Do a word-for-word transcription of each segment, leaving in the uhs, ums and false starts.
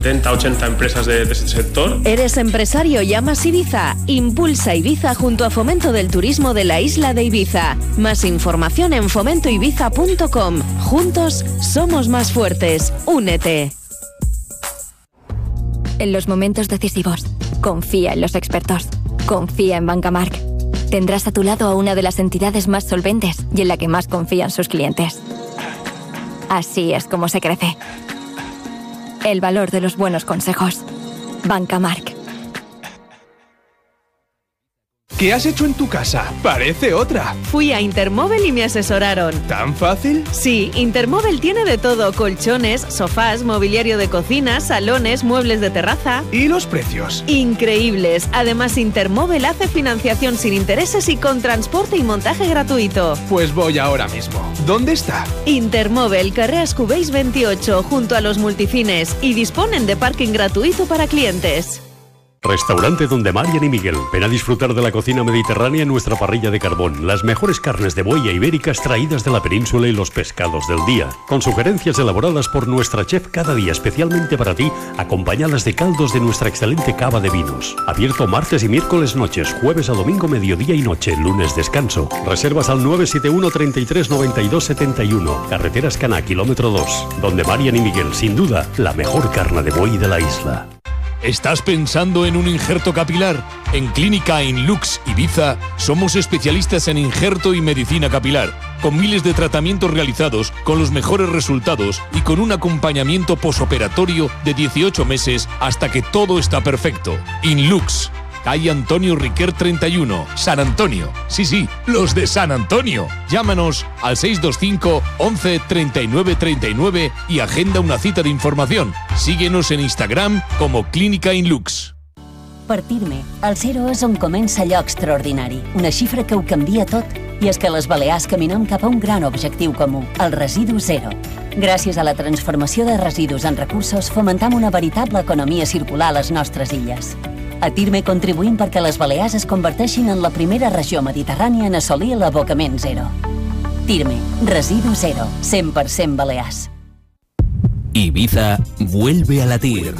setenta, ochenta empresas de, de este sector. ¿Eres empresario y amas Ibiza? Impulsa Ibiza junto a Fomento del Turismo de la isla de Ibiza. Más información en fomento ibiza punto com. Juntos somos más fuertes. Únete. En los momentos decisivos, confía en los expertos. Confía en Bancamark. Tendrás a tu lado a una de las entidades más solventes y en la que más confían sus clientes. Así es como se crece. El valor de los buenos consejos. Bancamark. ¿Qué has hecho en tu casa? Parece otra. Fui a Intermóvil y me asesoraron. ¿Tan fácil? Sí, Intermóvil tiene de todo: colchones, sofás, mobiliario de cocina, salones, muebles de terraza. ¿Y los precios? Increíbles. Además, Intermóvil hace financiación sin intereses y con transporte y montaje gratuito. Pues voy ahora mismo. ¿Dónde está? Intermóvil, Carreras Cubéis veintiocho, junto a los multicines, y disponen de parking gratuito para clientes. Restaurante Donde Marian y Miguel. Ven a disfrutar de la cocina mediterránea en nuestra parrilla de carbón. Las mejores carnes de buey e ibéricas traídas de la península y los pescados del día. Con sugerencias elaboradas por nuestra chef cada día especialmente para ti, acompañadas de caldos de nuestra excelente cava de vinos. Abierto martes y miércoles noches, jueves a domingo mediodía y noche, lunes descanso. Reservas al nueve siete uno, treinta y tres, noventa y dos, setenta y uno. Carretera Escaná, kilómetro dos. Donde Marian y Miguel, sin duda, la mejor carne de buey de la isla. ¿Estás pensando en un injerto capilar? En Clínica Inlux Ibiza somos especialistas en injerto y medicina capilar, con miles de tratamientos realizados con los mejores resultados y con un acompañamiento posoperatorio de dieciocho meses hasta que todo está perfecto. Inlux, calle Antonio Riquer treinta y uno, San Antonio. Sí, sí, los de San Antonio. Llámanos al seis dos cinco, once, treinta y nueve, treinta y nueve y agenda una cita de información. Síguenos en Instagram como Clínica Inlux. Partir-me. El zero és on comença allò extraordinari. Una xifra que ho canvia tot. I és que les Balears caminem cap a un gran objectiu comú, el residu zero. Gràcies a la transformació de residus en recursos, fomentam una veritable economia circular a les nostres illes. A Tirme contribuïm perquè les Balears es converteixin en la primera regió mediterrània en assolir l'abocament zero. Tirme, residu zero, cent per cent Balears. Ibiza vuelve a latir.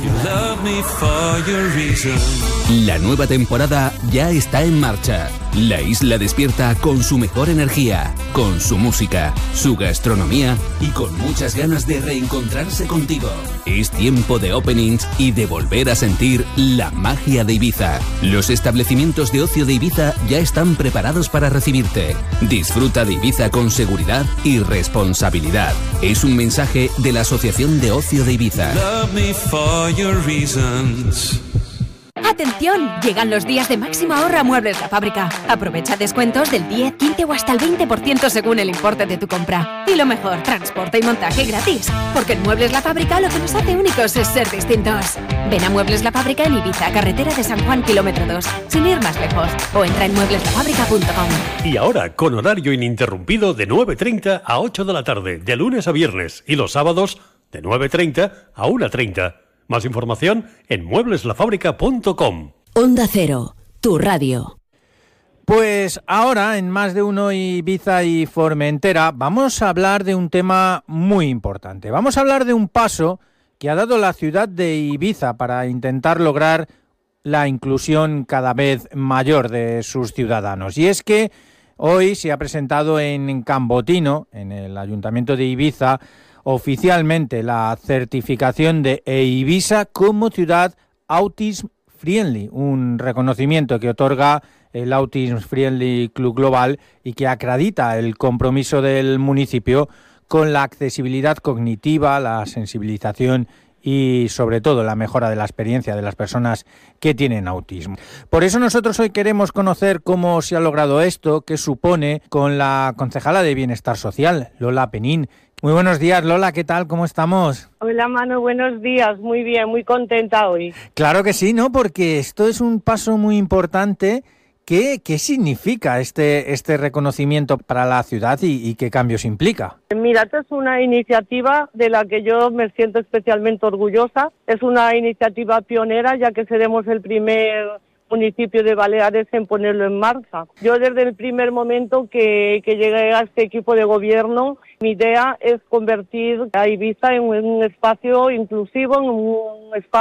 La nueva temporada ya está en marcha. La isla despierta con su mejor energía, con su música, su gastronomía y con muchas ganas de reencontrarse contigo. Es tiempo de openings y de volver a sentir la magia de Ibiza. Los establecimientos de ocio de Ibiza ya están preparados para recibirte. Disfruta de Ibiza con seguridad y responsabilidad. Es un mensaje de la Asociación de Ocio de Ibiza. Love me for your reasons. ¡Atención! Llegan los días de máximo ahorro a Muebles La Fábrica. Aprovecha descuentos del diez, quince o hasta el veinte por ciento según el importe de tu compra. Y lo mejor, transporte y montaje gratis. Porque en Muebles La Fábrica lo que nos hace únicos es ser distintos. Ven a Muebles La Fábrica en Ibiza, carretera de San Juan, kilómetro dos, sin ir más lejos. O entra en muebles la fábrica punto com. Y ahora, con horario ininterrumpido de nueve treinta a ocho de la tarde, de lunes a viernes, y los sábados de nueve treinta a una treinta. Más información en muebles la fábrica punto com. Onda Cero, tu radio. Pues ahora, en Más de Uno Ibiza y Formentera, vamos a hablar de un tema muy importante. Vamos a hablar de un paso que ha dado la ciudad de Ibiza para intentar lograr la inclusión cada vez mayor de sus ciudadanos. Y es que hoy se ha presentado en Cambotino, en el Ayuntamiento de Ibiza, oficialmente la certificación de Eivisa como ciudad Autism Friendly, un reconocimiento que otorga el Autism Friendly Club Global y que acredita el compromiso del municipio con la accesibilidad cognitiva, la sensibilización y sobre todo la mejora de la experiencia de las personas que tienen autismo. Por eso nosotros hoy queremos conocer cómo se ha logrado esto, qué supone, con la concejala de Bienestar Social, Lola Penín. Muy buenos días, Lola, ¿qué tal? ¿Cómo estamos? Hola, Manu, buenos días. Muy bien, muy contenta hoy. Claro que sí, ¿no? Porque esto es un paso muy importante. ¿Qué, qué significa este, este reconocimiento para la ciudad y, y qué cambios implica? Mira, esta es una iniciativa de la que yo me siento especialmente orgullosa. Es una iniciativa pionera, ya que seremos el primer municipio de Baleares en ponerlo en marcha. Yo desde el primer momento que, que llegué a este equipo de gobierno Mi idea es convertir a Ibiza en un espacio inclusivo, en un espacio